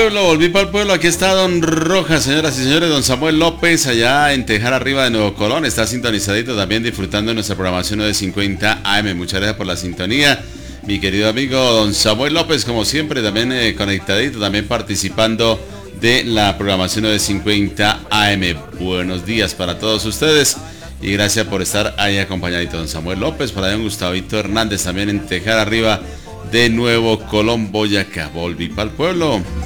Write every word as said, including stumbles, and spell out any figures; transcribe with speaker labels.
Speaker 1: Pueblo, volví para el pueblo, aquí está Don Rojas, señoras y señores, Don Samuel López, allá en Tejar Arriba de Nuevo Colón, está sintonizadito también disfrutando de nuestra programación nueve cincuenta A M, muchas gracias por la sintonía, mi querido amigo Don Samuel López, como siempre, también eh, conectadito, también participando de la programación nueve cincuenta A M, buenos días para todos ustedes, y gracias por estar ahí acompañadito, Don Samuel López, para Don Gustavito Hernández, también en Tejar Arriba de Nuevo Colón, Boyacá, volví para el pueblo.